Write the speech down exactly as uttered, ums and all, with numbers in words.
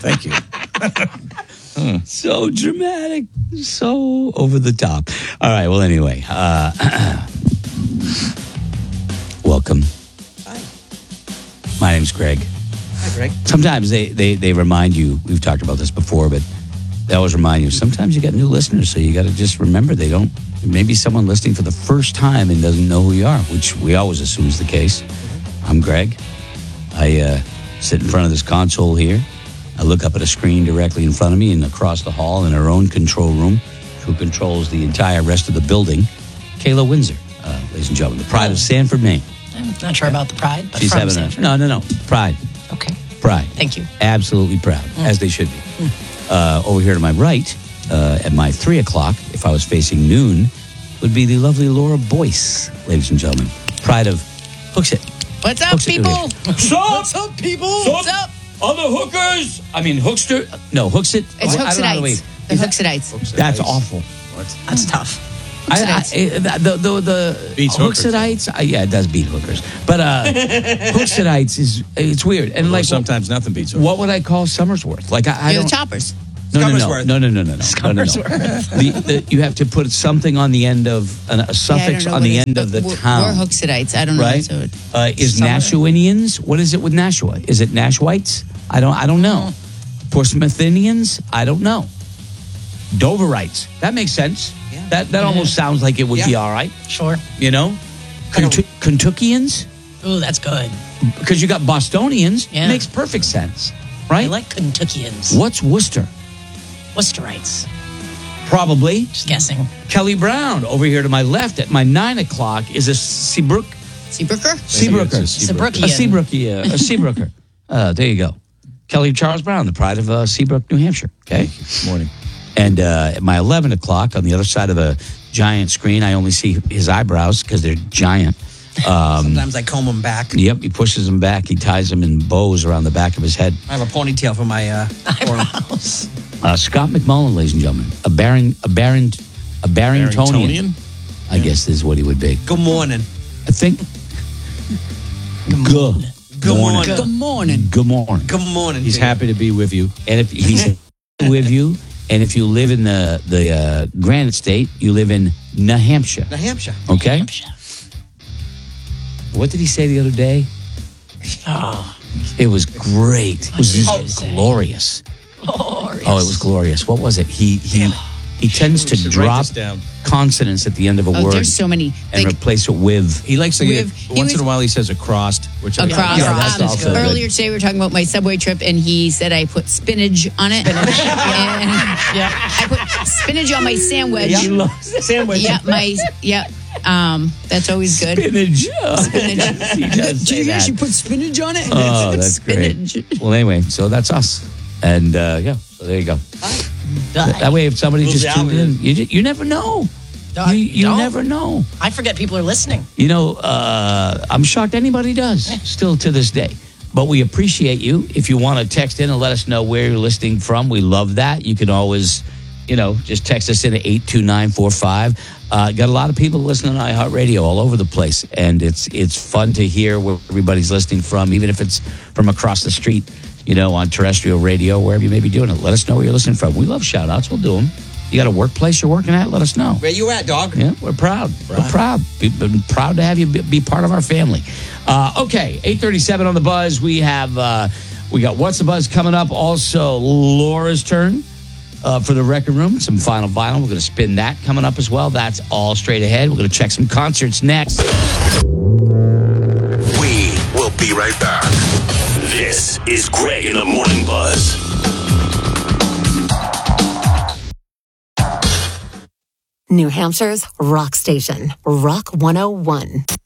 Thank you. hmm. So dramatic. So over the top. All right. Well, anyway. Uh, welcome. Hi. My name's Greg. Hi, Greg. Sometimes they, they, they remind you, we've talked about this before, but they always remind you, sometimes you got new listeners, so you got to just remember they don't, maybe someone listening for the first time and doesn't know who you are, which we always assume is the case. I'm Greg. I uh, sit in front of this console here. I look up at a screen directly in front of me and across the hall in her own control room, who controls the entire rest of the building, Kayla Windsor, uh, ladies and gentlemen, the pride of Sanford, Maine. I'm not sure about the pride, but She's from having Sanford. a, no, no, no, pride. Okay. Pride. Thank you. Absolutely proud, mm. as they should be. Mm. Uh, over here to my right, uh, at my three o'clock, if I was facing noon, would be the lovely Laura Boyce, ladies and gentlemen. Pride of Hooksett. What's up, Hooksett people? What's up? What's up, people? What's up? Other hookers? I mean, Hookster? No, Hooksett. It's I don't know how to wait. Hooksetites. The Hooksetites. That's awful. What? That's tough. I, I, the the, the Beats Hooksetites, uh, yeah, it does beat hookers. But uh, Hooksetites is, it's weird. And Although like sometimes nothing beats hookers. What would I call Summersworth? Like, I, I You're don't. the choppers. No, no, no, Scummersworth. no, no, no, no, no, no, no, no. The, the, you have to put something on the end of an, a suffix Yeah, I on don't know the what end it- of the we're, town, We're Hooksetites. I don't know. right? So it- uh, is Summer- Nashuanians? What is it with Nashua? Is it Nashwites? I don't. I don't know. Portsmouthians? I don't know. Doverites. That makes sense. Yeah. That that almost sounds like it would be Yeah. all right. Sure. You know, Kentu- Kentuckians, Ooh, that's good. because you got Bostonians. Yeah. Makes perfect sense, I right? like Kentuckians. What's Worcester? Worcesterites. Probably Just guessing. Kelly Brown over here to my left at my nine o'clock is a Seabrook Seabrooker? Seabrooker. It's a Seabrookian. A Seabrookie, uh, a Seabrooker. Uh, there you go. Kelly Charles Brown, the pride of uh, Seabrook, New Hampshire. Okay. Good morning. And uh, at my eleven o'clock on the other side of a giant screen, I only see his eyebrows because they're giant. Um, Sometimes I comb them back. yep, he pushes them back. He ties them in bows around the back of his head. I have a ponytail for my uh, forearm. Eyebrows. Uh, Scott McMullen, ladies and gentlemen, a Baron, a Baron, a Barringtonian, Barringtonian? I guess is what he would be. Good morning. I think. Good morning. Good morning. Good morning. Good morning. Good morning. He's Jay. happy to be with you. And if he's with you, and if you live in the the uh, Granite State, you live in New Hampshire. New Hampshire. Okay. Hampshire. What did he say the other day? Oh, It was great. It was did just he say? glorious. glorious. Oh, it was glorious. What was it? He he he tends to Should write drop this down. consonants at the end of a Oh, word there's so many. and Like, replace it with. He likes to get, We've- he once in was- a while he says across, which I across. Yeah, that's um, also good. earlier today, we were talking about my subway trip, and he said I put spinach on it. and Yeah. I put spinach on my sandwich. He loves it. Sandwich. Yeah, my yeah. Um, that's always good. Spinach. Spinach. He does say that. put spinach on it? Oh, that's great. Spinach. Well, anyway, so that's us. And uh, yeah, so there you go. That, that way, if somebody Who's just the tuned in, algorithm? you, ju- you never know. Uh, You, you don't. never know. I forget people are listening. You know, uh, I'm shocked anybody does still to this day. But we appreciate you. If you want to text in and let us know where you're listening from, we love that. You can always, you know, just text us in at eight two nine four five. Uh, got a lot of people listening to iHeartRadio all over the place. And it's it's fun to hear where everybody's listening from, even if it's from across the street, you know, on terrestrial radio, wherever you may be doing it. Let us know where you're listening from. We love shout outs. We'll do them. You got a workplace you're working at? Let us know. Where you at, dog? Yeah, we're proud. We're proud. We've been proud to have you be, be part of our family. Uh, okay, eight thirty-seven on the buzz. We have uh, we got What's the Buzz coming up. Also, Laura's turn uh, for the record room. Some final vinyl. We're going to spin that coming up as well. That's all straight ahead. We're going to check some concerts next. We will be right back. This is Greg in the Morning Buzz. New Hampshire's rock station, Rock one oh one.